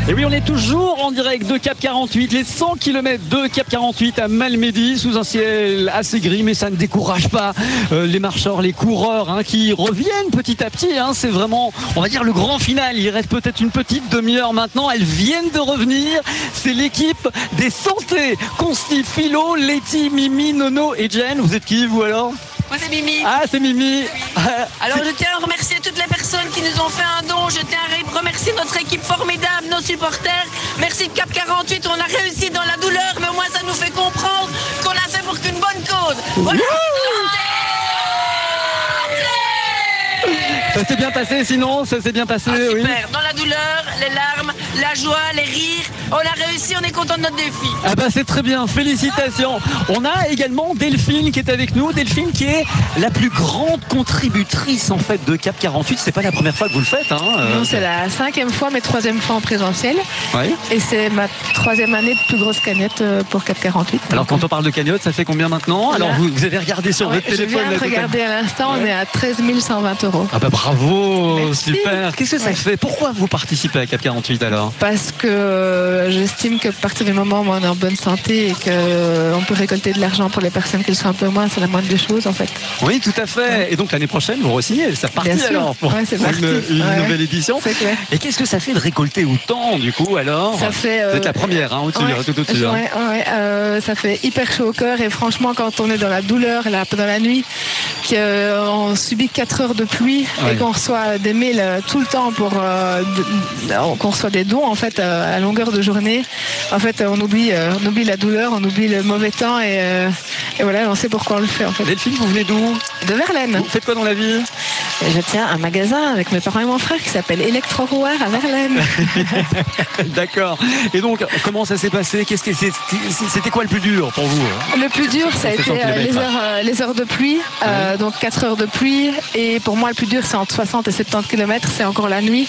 Et oui, on est toujours en direct de Cap 48, les 100 km de Cap 48 à Malmedy, sous un ciel assez gris, mais ça ne décourage pas les marcheurs, les coureurs qui reviennent petit à petit. C'est vraiment, on va dire, le grand final. Il reste peut-être une petite demi-heure maintenant. Elles viennent de revenir. C'est l'équipe des Santé. Consti, Philo, Letty, Mimi, Nono et Jen. Vous êtes qui, vous alors ? Moi c'est Mimi. Ah, c'est Mimi. Alors je tiens à remercier toutes les personnes qui nous ont fait un don. Je tiens à remercier notre équipe formidable, nos supporters. Merci de Cap 48, on a réussi dans la douleur, mais au moins ça nous fait comprendre qu'on l'a fait pour qu'une bonne cause. Voilà. Ça s'est bien passé, sinon ça s'est bien passé, super. Oui. Dans la douleur, les larmes, la joie, les rires, on a réussi, on est content de notre défi. Ah bah c'est très bien, félicitations. On a également Delphine qui est avec nous. Delphine qui est la plus grande contributrice en fait de Cap 48. C'est pas la première fois que vous le faites. Non, c'est la 5e fois, mais 3e fois en présentiel. Oui. Et c'est ma 3e année de plus grosse cagnotte pour Cap 48. Alors quand on parle de cagnotte, ça fait combien maintenant? Alors vous avez regardé sur votre téléphone? Je viens de regarder à l'instant, on est à 13 120 €. Ah bah bravo, merci. Super. Qu'est-ce que ça fait? Pourquoi vous participez à Cap 48 alors? Parce que j'estime que à partir du moment où on est en bonne santé et qu'on peut récolter de l'argent pour les personnes qui le sont un peu moins, c'est la moindre des choses en fait. Oui, tout à fait. Ouais. Et donc l'année prochaine, vous re-signez. C'est reparti alors pour une nouvelle édition. Et qu'est-ce que ça fait de récolter autant du coup alors? Ça fait. Vous êtes la première, au-dessus, tout au-dessus. Ça fait hyper chaud au cœur et franchement, quand on est dans la douleur pendant la nuit, qu'on subit 4 heures de pluie et qu'on reçoit des mails tout le temps qu'on reçoit des dons en fait à longueur de journée. En fait, on oublie la douleur, on oublie le mauvais temps et voilà, on sait pourquoi on le fait en fait. Delphine, vous venez d'où? De Verlaine. Vous faites quoi dans la vie? Je tiens un magasin avec mes parents et mon frère qui s'appelle Electro Rouard à Verlaine. D'accord. Et donc, comment ça s'est passé? C'était quoi le plus dur pour vous? Le plus dur, ça a été les heures de pluie, donc 4 heures de pluie. Et pour moi, le plus dur, c'est entre 60 et 70 km, c'est encore la nuit.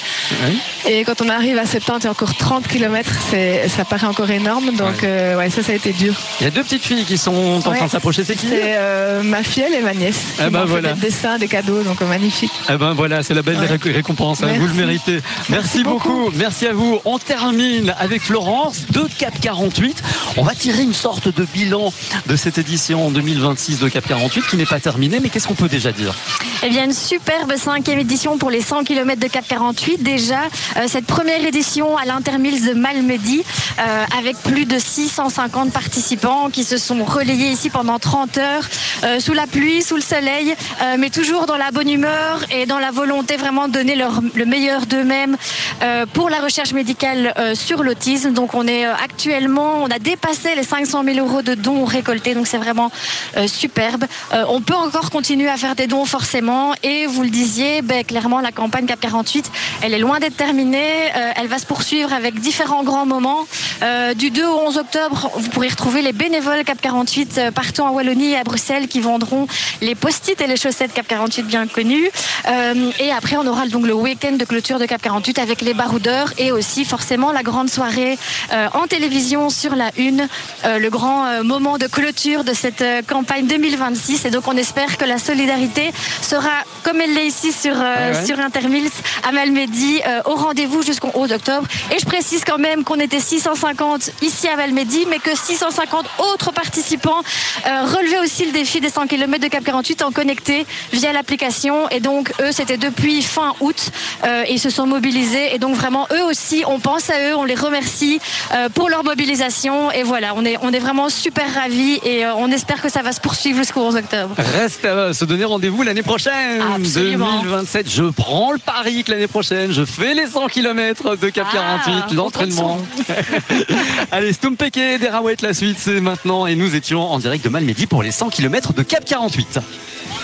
Et quand on arrive à 70 et encore 30 km, ça paraît encore énorme. Donc, ça a été dur. Il y a 2 petites filles qui sont en train de s'approcher. C'est qui? C'est ma filleule et ma nièce. Qui m'ont fait des dessins, des cadeaux, donc magnifique. Voilà, c'est la belle récompense. Vous le méritez. Merci beaucoup. Merci à vous. On termine avec Florence de Cap 48. On va tirer une sorte de bilan de cette édition 2026 de Cap 48 qui n'est pas terminée. Mais qu'est-ce qu'on peut déjà dire? Eh bien, une superbe 5e édition pour les 100 km de Cap 48. Déjà, cette première édition à l'Intermills de Malmedy avec plus de 650 participants qui se sont relayés ici pendant 30 heures sous la pluie, sous le soleil, mais toujours dans la bonne humeur et dans la volonté vraiment de donner le meilleur d'eux-mêmes pour la recherche médicale sur l'autisme. Donc on est actuellement, on a dépassé les 500 000 € de dons récoltés, donc c'est vraiment superbe. On peut encore continuer à faire des dons forcément, et vous le disiez, clairement la campagne Cap 48, elle est loin d'être terminée, elle va se poursuivre avec différents grands moments. Du 2 au 11 octobre, vous pourrez retrouver les bénévoles Cap 48 partout en Wallonie et à Bruxelles qui vendront les post-it et les chaussettes Cap 48 bien connues. Et après, on aura donc le week-end de clôture de Cap 48 avec les baroudeurs et aussi forcément la grande soirée en télévision sur la Une, le grand moment de clôture de cette campagne 2026. Et donc, on espère que la solidarité sera, comme elle l'est ici sur Intermills à Malmedy, au rendez-vous jusqu'au 11 octobre. Et je précise quand même qu'on était 650 ici à Malmedy, mais que 650 autres participants relevaient aussi le défi des 100 km de Cap 48 en connecté via l'application. Et donc, eux, c'était depuis fin août et ils se sont mobilisés. Et donc, vraiment, eux aussi, on pense à eux, on les remercie pour leur mobilisation. Et voilà, on est vraiment super ravis et on espère que ça va se poursuivre jusqu'au 11 octobre. Reste à se donner rendez-vous l'année prochaine. Absolument. 2027. Je prends le pari que l'année prochaine, je fais les 100 km de Cap 48, l'entraînement. Allez, Stumpeke, Derawet, la suite, c'est maintenant. Et nous étions en direct de Malmedy pour les 100 km de Cap 48.